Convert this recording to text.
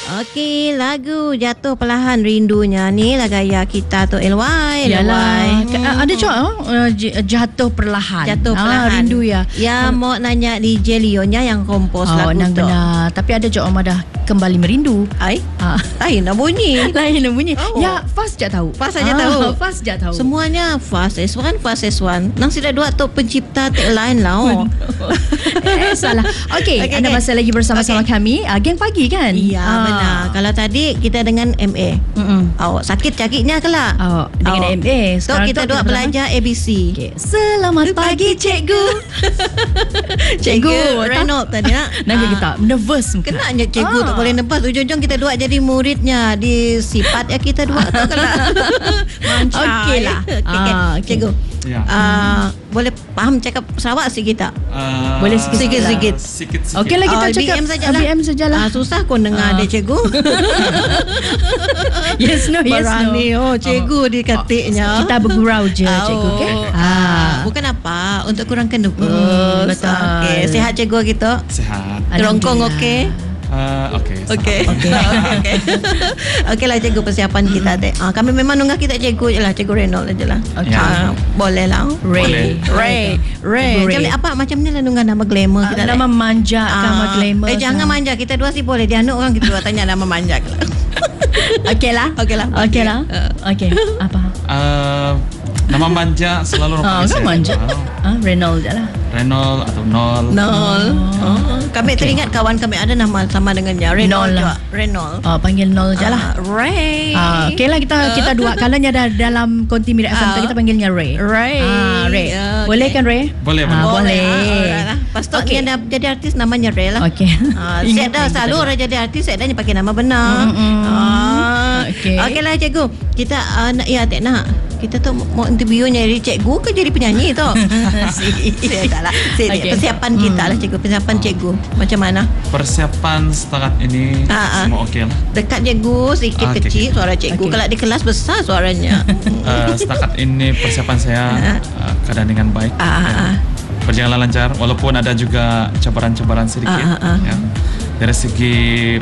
Okey, lagu Jatuh Perlahan Rindunya ni lah gaya kita tu LY. Yalah. Ada jatuh perlahan. Jatuh perlahan. Rindu ya. Ya, mau nanya DJ Leonya yang kompos lagu tu. Benar. Tapi ada juga Omar dah kembali merindu. Lain nak bunyi. Lain nak bunyi. Ya, Fas je tahu. Fas saja tahu. Fas je tahu. Semuanya Fas S1. Nang sudah dua tu pencipta lain lah. Salah. Okey, anda masih lagi bersama-sama kami. Geng pagi kan? Ya, benar. Kalau tadi kita dengan MA. Sakit-sakitnya ke lah? Dengan MA. So kita dua belajar ABC. Okay. Selamat pagi cikgu. Cikgu Renault tadi nak. Nanti kita nervous. Kenanya cikgu tak boleh nebas. Ujung-ujung kita dua jadi muridnya. Di sifat ya kita dua tu kan. Manca. Okey lah. Cikgu. Ya. Boleh faham cakap Sarawak sikit tak? Boleh sikit-sikit. Okeylah kita cakap BM sajalah. Susah kau dengar dia cikgu. Yes no. Berani cikgu dikatiknya. Kita bergurau je cikgu, okey? Bukan apa, untuk kurangkan nervous. Betul. Okey, sihat cikgu kita? Sehat. Rongkong okey? Okey. Okeylah cikgu, persiapan kita dek. Kami memang nunggah kita cikgu je lah, cikgu Renault je lah. Boleh lah. Ray. Macam ni lah nunggah nama glamour kita. Nama manja, nama glamour. Jangan manja, kita dua sih boleh. Dia orang kita dua tanya nama manja ke lah. Okeylah. Okey. Apa? Nama manja selalu kan manja. Renault je lah. Renault atau Nol. Kami teringat kawan kami ada nama sama dengannya Renault juga. Renault. Panggil Nol je lah. Ray. Okeylah kita dua. Kalau ada dalam konti Mira FM kita panggilnya Ray. Ray. Boleh kan Ray? Boleh. Boleh. Lepas tu dia dah jadi artis namanya Ray lah. Okey. Saya dah selalu orang jadi artis saya dah pakai nama benar. Okeylah cikgu. Kita kita tu mau interviewnya jadi cikgu ke jadi penyanyi tu? Persiapan kita lah cikgu. Persiapan cikgu macam mana? Persiapan setakat ini semua okey lah. Dekat cikgu sedikit kecil suara cikgu. Kalau di kelas besar suaranya. Setakat ini persiapan saya keadaan dengan baik. Berjalan lancar walaupun ada juga cabaran-cabaran sedikit. Dari segi